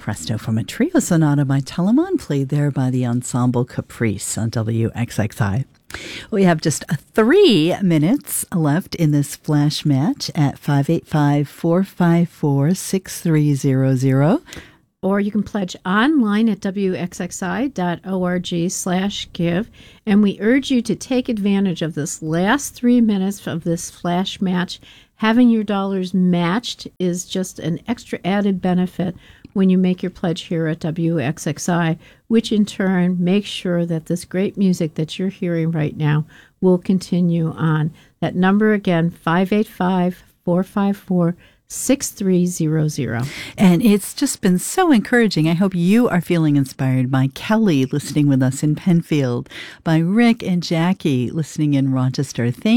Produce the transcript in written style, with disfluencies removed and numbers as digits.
Presto from a trio sonata by Telemann, played there by the Ensemble Caprice on WXXI. We have just 3 minutes left in this flash match at 585-454-6300. Or you can pledge online at wxxi.org/give. And we urge you to take advantage of this last 3 minutes of this flash match. Having your dollars matched is just an extra added benefit when you make your pledge here at WXXI, which in turn makes sure that this great music that you're hearing right now will continue on. That number again, 585-454-6300. And it's just been so encouraging. I hope you are feeling inspired by Kelly listening with us in Penfield, by Rick and Jackie listening in Rochester. Thank